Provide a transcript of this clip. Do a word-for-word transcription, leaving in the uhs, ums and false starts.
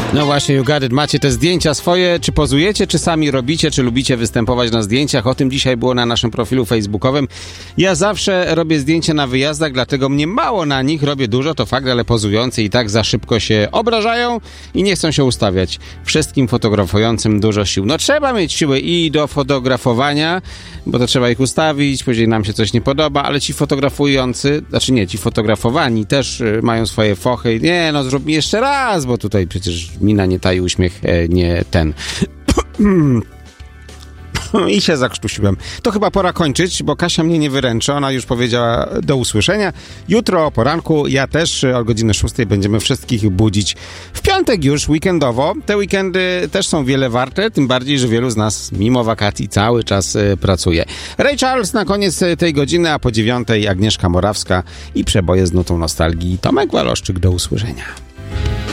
No właśnie, you got it. Macie te zdjęcia swoje, czy pozujecie, czy sami robicie, czy lubicie występować na zdjęciach? O tym dzisiaj było na naszym profilu facebookowym. Ja zawsze robię zdjęcia na wyjazdach, dlatego mnie mało na nich, robię dużo, to fakt, ale pozujący i tak za szybko się obrażają i nie chcą się ustawiać. Wszystkim fotografującym dużo sił. No trzeba mieć siły i do fotografowania, bo to trzeba ich ustawić, później nam się coś nie podoba, ale ci fotografujący, znaczy nie, ci fotografowani też y, mają swoje fochy. Nie, no zrób mi jeszcze raz, bo tutaj przecież mina nie taji, uśmiech e, nie ten. I się zakrztusiłem. To chyba pora kończyć, bo Kasia mnie nie wyręczy. Ona już powiedziała do usłyszenia. Jutro o poranku, ja też o godzinie szóstej będziemy wszystkich budzić. W piątek już weekendowo. Te weekendy też są wiele warte, tym bardziej, że wielu z nas mimo wakacji cały czas y, pracuje. Ray Charles na koniec tej godziny, a po dziewiątej Agnieszka Morawska i przeboje z nutą nostalgii. Tomek Waloszczyk, do usłyszenia.